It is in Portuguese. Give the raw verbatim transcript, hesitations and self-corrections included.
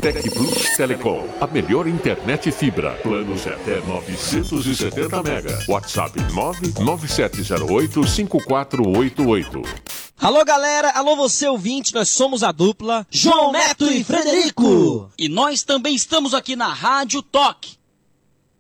Tec Plus Telecom, a melhor internet fibra. Planos até novecentos e setenta mega. WhatsApp nove nove sete zero oito cinco quatro oito oito. Alô galera, alô você ouvinte, nós somos a dupla João Neto e Frederico. E nós também estamos aqui na Rádio Toque.